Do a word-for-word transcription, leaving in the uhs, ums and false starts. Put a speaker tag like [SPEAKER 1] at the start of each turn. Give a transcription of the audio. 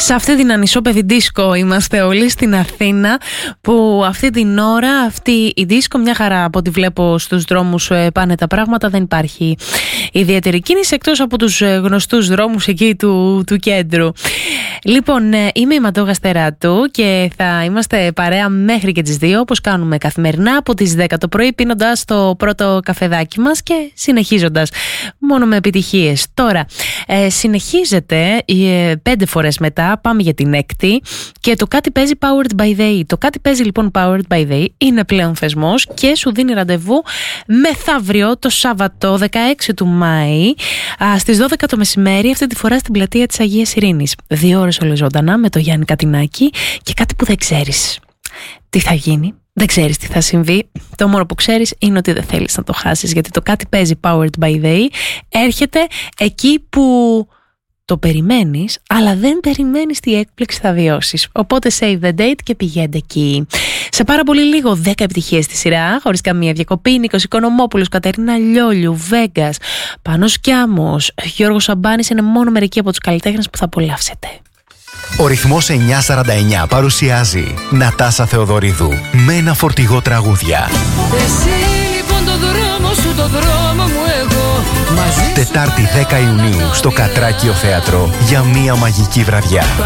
[SPEAKER 1] Σε αυτή την ανισόπεδη δίσκο είμαστε όλοι στην Αθήνα, που αυτή την ώρα αυτή η δίσκο μια χαρά από ό,τι βλέπω στους δρόμους πάνε τα πράγματα, δεν υπάρχει ιδιαίτερη κίνηση εκτός από τους γνωστούς δρόμους εκεί του, του κέντρου. Λοιπόν, είμαι η Ματώ Γαστεράτου και θα είμαστε παρέα μέχρι και τις δύο, όπως κάνουμε καθημερινά από τις δέκα το πρωί, πίνοντας το πρώτο καφεδάκι μας και συνεχίζοντας μόνο με επιτυχίες. Τώρα, ε, συνεχίζεται ε, πέντε φορές μετά, πάμε για την έκτη και το Κάτι Παίζει Powered by They. Το Κάτι Παίζει λοιπόν Powered by They είναι πλέον θεσμός και σου δίνει ραντεβού μεθαύριο το Σάββατο δεκαέξι του Μάη α, στις δώδεκα το μεσημέρι, αυτή τη φορά στην πλατεία της Αγίας Ειρήνης. Δύο ώρες ολοζώντανα με το Γιάννη Κατινάκη και κάτι που δεν ξέρεις τι θα γίνει. Δεν ξέρεις τι θα συμβεί. Το μόνο που ξέρεις είναι ότι δεν θέλεις να το χάσεις, γιατί το Κάτι Παίζει Powered by They έρχεται εκεί που το περιμένεις, αλλά δεν περιμένεις τι έκπληξη θα βιώσεις. Οπότε save the date και πηγαίνετε εκεί. Σε πάρα πολύ λίγο δέκα επιτυχίες στη σειρά, χωρίς καμία διακοπή. Νίκος Οικονομόπουλος, Κατερίνα Λιόλιου, Βέγκας, Πάνος Κιάμος, Γιώργος Σαμπάνης είναι μόνο μερικοί από τους καλλιτέχνες που θα απολαύσετε.
[SPEAKER 2] Ο ρυθμός εννιακόσια σαράντα εννιά παρουσιάζει Νατάσα Θεοδωρίδου με ένα φορτηγό τραγούδια.
[SPEAKER 3] Εσύ λοιπόν το δρόμο σου, το δρόμο μου εγώ μαζί.
[SPEAKER 2] Τετάρτη δέκα Ιουνίου στο Κατράκιο Θέατρο για μία μαγική βραδιά.